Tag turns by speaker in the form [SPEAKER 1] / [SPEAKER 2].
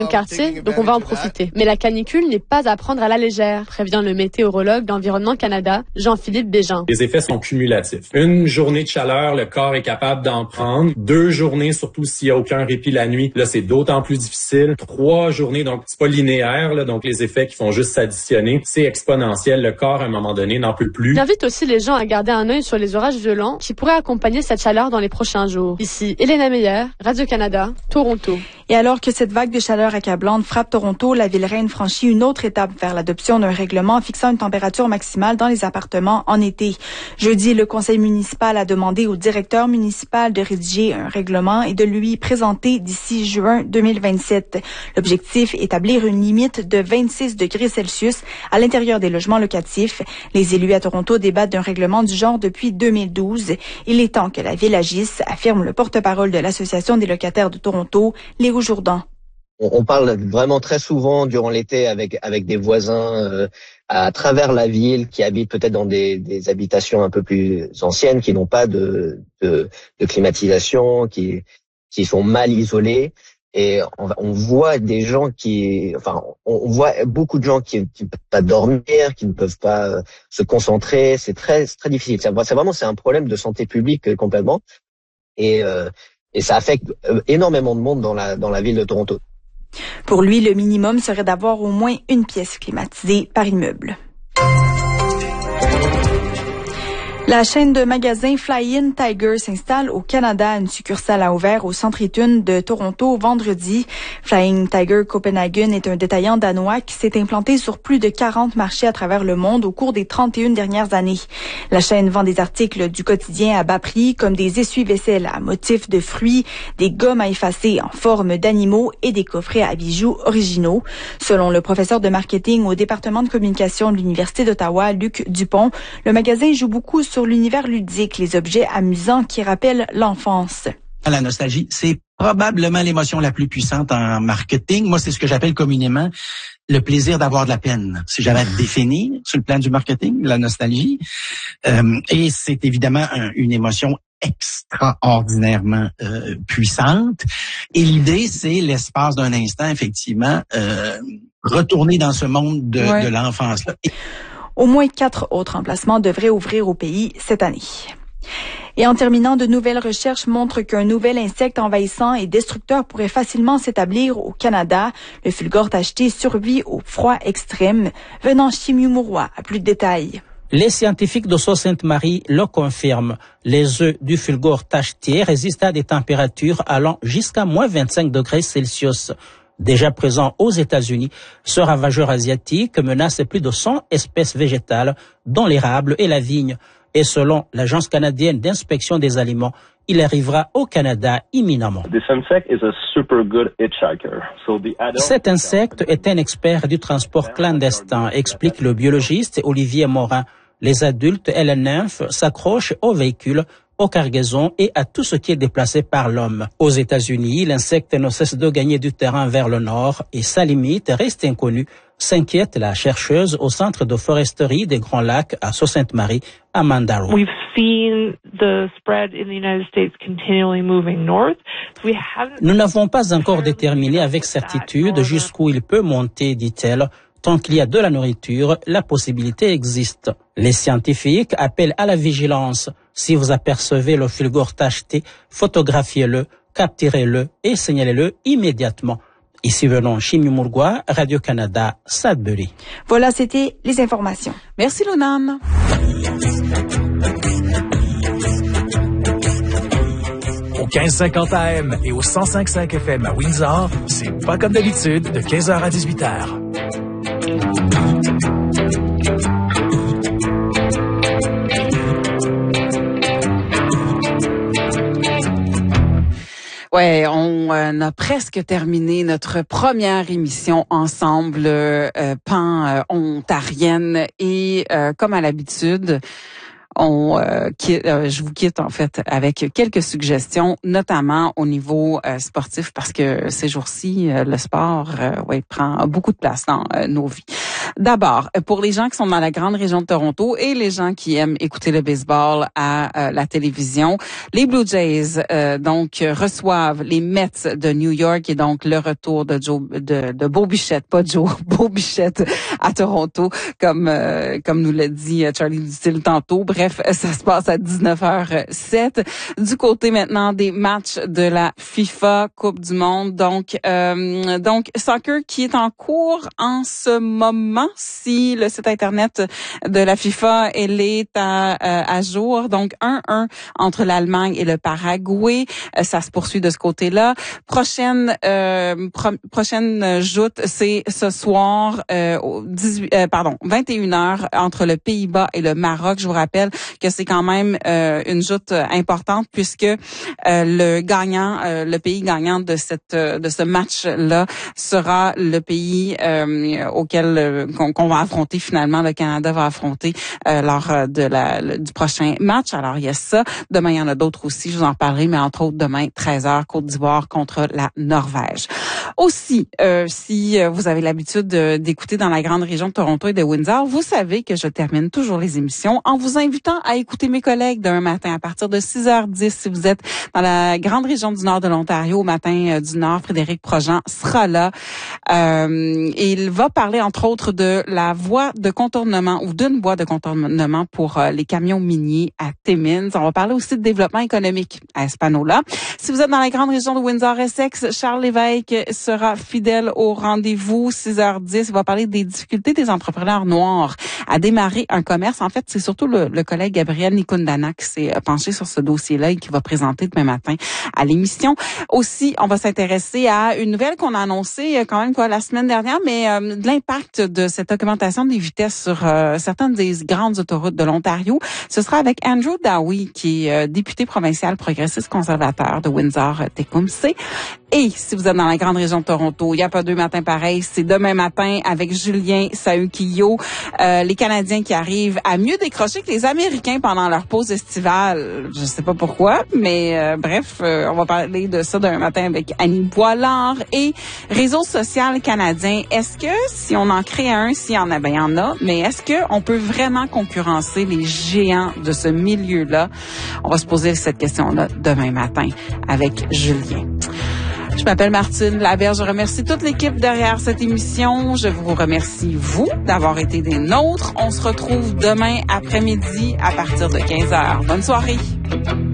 [SPEAKER 1] le quartier, donc on va en profiter. Mais la canicule n'est pas à prendre à la légère, prévient le météorologue d'Environnement Canada, Jean-Philippe Bégin.
[SPEAKER 2] Les effets sont cumulatifs. Une journée de chaleur, le corps est capable d'en prendre. 2 journées, surtout s'il n'y a aucun répit la nuit, là c'est d'autant plus difficile. 3 journées, donc c'est pas linéaire, là, donc les effets qui font juste s'additionner, c'est exponentiel. Le corps, à un moment donné, n'en peut plus.
[SPEAKER 1] Il invite aussi les gens à garder un œil sur les orages violents qui pourraient accompagner cette chaleur dans les prochains jours. Ici, Elena Meyer, Radio-Canada, Toronto.
[SPEAKER 3] Et alors que cette vague de chaleur accablante frappe Toronto, la ville-reine franchit une autre étape vers l'adoption d'un règlement fixant une température maximale dans les appartements en été. Jeudi, le conseil municipal a demandé au directeur municipal de rédiger un règlement et de lui présenter d'ici juin 2027. L'objectif, établir une limite de 26 degrés Celsius à l'intérieur des logements locatifs. Les élus à Toronto débattent d'un règlement du genre depuis 2012. Il est temps que la ville agisse, affirme le porte-parole de l'Association des locataires de Toronto, Léo Jourdan.
[SPEAKER 4] On parle vraiment très souvent durant l'été avec des voisins à travers la ville qui habitent peut-être dans des habitations un peu plus anciennes, qui n'ont pas de climatisation, qui sont mal isolés. Et on voit des gens on voit beaucoup de gens qui ne peuvent pas dormir, qui ne peuvent pas se concentrer. C'est très difficile. C'est un problème de santé publique complètement. Et ça affecte énormément de monde dans la ville de Toronto.
[SPEAKER 3] Pour lui, le minimum serait d'avoir au moins une pièce climatisée par immeuble. La chaîne de magasins Flying Tiger s'installe au Canada. Une succursale a ouvert au centre Eaton de Toronto vendredi. Flying Tiger Copenhagen est un détaillant danois qui s'est implanté sur plus de 40 marchés à travers le monde au cours des 31 dernières années. La chaîne vend des articles du quotidien à bas prix comme des essuie-vaisselle à motifs de fruits, des gommes à effacer en forme d'animaux et des coffrets à bijoux originaux. Selon le professeur de marketing au département de communication de l'Université d'Ottawa, Luc Dupont, le magasin joue beaucoup sur l'univers ludique, les objets amusants qui rappellent l'enfance.
[SPEAKER 5] La nostalgie, c'est probablement l'émotion la plus puissante en marketing. Moi, c'est ce que j'appelle communément le plaisir d'avoir de la peine. Si j'avais à définir sur le plan du marketing, la nostalgie. Et c'est évidemment une émotion extraordinairement puissante. Et l'idée, c'est l'espace d'un instant, effectivement, retourner dans ce monde de l'enfance-là.
[SPEAKER 3] Au moins 4 autres emplacements devraient ouvrir au pays cette année. Et en terminant, de nouvelles recherches montrent qu'un nouvel insecte envahissant et destructeur pourrait facilement s'établir au Canada. Le fulgore tacheté survit au froid extrême. Venant Chimiumuroa, à plus de détails.
[SPEAKER 6] Les scientifiques de Sault-Sainte-Marie le confirment. Les œufs du fulgore tacheté résistent à des températures allant jusqu'à moins 25 degrés Celsius. Déjà présent aux États-Unis, ce ravageur asiatique menace plus de 100 espèces végétales, dont l'érable et la vigne. Et selon l'Agence canadienne d'inspection des aliments, il arrivera au Canada imminemment. Cet insecte est un expert du transport clandestin, explique le biologiste Olivier Morin. Les adultes et les nymphes s'accrochent aux véhicules, aux cargaisons et à tout ce qui est déplacé par l'homme. Aux États-Unis, l'insecte ne cesse de gagner du terrain vers le nord et sa limite reste inconnue, s'inquiète la chercheuse au Centre de foresterie des Grands Lacs à Sault-Sainte-Marie, Amanda Rowe. Nous n'avons pas encore déterminé avec certitude jusqu'où il peut monter, dit-elle. Tant qu'il y a de la nourriture, la possibilité existe. Les scientifiques appellent à la vigilance. Si vous apercevez le fulgore tacheté, photographiez-le, capturez-le et signalez-le immédiatement. Ici venons Chimiumuroa, Radio-Canada, Sudbury.
[SPEAKER 3] Voilà, c'était les informations.
[SPEAKER 7] Merci, Lunam.
[SPEAKER 8] Au 1550 AM et au 105.5 FM à Windsor, c'est pas comme d'habitude de 15h à 18h.
[SPEAKER 7] Ouais, on a presque terminé notre première émission ensemble, pan-ontarienne, et comme à l'habitude, je vous quitte en fait avec quelques suggestions, notamment au niveau sportif, parce que ces jours-ci, le sport prend beaucoup de place dans nos vies. D'abord, pour les gens qui sont dans la grande région de Toronto et les gens qui aiment écouter le baseball à la télévision, les Blue Jays donc reçoivent les Mets de New York et donc le retour de Bo Bichette, pas Joe, Bo Bichette à Toronto, comme nous l'a dit Charlie Dutil tantôt. Bref, ça se passe à 19h07. Du côté maintenant des matchs de la FIFA Coupe du Monde, donc soccer qui est en cours en ce moment, si le site internet de la FIFA elle est à jour. Donc 1-1 entre l'Allemagne et le Paraguay, ça se poursuit de ce côté-là. Prochaine joute, c'est ce soir 21h entre le Pays-Bas et le Maroc. Je vous rappelle que c'est quand même une joute importante puisque le pays gagnant de ce match-là sera le pays auquel qu'on va affronter finalement. Le Canada va affronter lors du prochain match. Alors il y a ça. Demain il y en a d'autres aussi. Je vous en parlerai, mais entre autres demain 13h Côte d'Ivoire contre la Norvège. Aussi, si vous avez l'habitude d'écouter dans la grande région de Toronto et de Windsor, vous savez que je termine toujours les émissions en vous invitant à écouter mes collègues demain matin à partir de 6h10. Si vous êtes dans la grande région du nord de l'Ontario, au matin du Nord, Frédéric Projean sera là. Il va parler entre autres de la voie de contournement ou d'une voie de contournement pour les camions miniers à Timmins. On va parler aussi de développement économique à Espanola. Si vous êtes dans la grande région de Windsor-Essex, Charles Lévesque sera fidèle au rendez-vous. 6h10, il va parler des difficultés des entrepreneurs noirs à démarrer un commerce. En fait, c'est surtout le collègue Gabriel Nikundana qui s'est penché sur ce dossier-là et qui va présenter demain matin à l'émission. Aussi, on va s'intéresser à une nouvelle qu'on a annoncée quand même la semaine dernière, mais de l'impact de cette augmentation des vitesses sur certaines des grandes autoroutes de l'Ontario. Ce sera avec Andrew Dowie, qui est député provincial progressiste conservateur de Windsor-Tecumseh. Et si vous êtes dans la grande région de Toronto, il n'y a pas deux matins pareils. C'est demain matin avec Julien Saukio. Les Canadiens qui arrivent à mieux décrocher que les Américains pendant leur pause estivale. Je sais pas pourquoi, mais bref, on va parler de ça demain matin avec Annie Boilard. Et Réseau social canadien, est-ce que si on en crée un, s'il y en a, ben il y en a, mais est-ce que on peut vraiment concurrencer les géants de ce milieu-là? On va se poser cette question-là demain matin avec Julien. Je m'appelle Martine Laberge. Je remercie toute l'équipe derrière cette émission. Je vous remercie, vous, d'avoir été des nôtres. On se retrouve demain après-midi à partir de 15h. Bonne soirée.